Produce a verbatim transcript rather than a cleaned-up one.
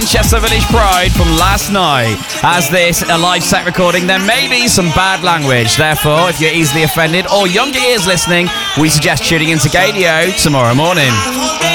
Chester Village Pride from last night. As this a live set recording, there may be some bad language. Therefore, if you're easily offended or younger ears listening, we suggest tuning into Gadio tomorrow morning.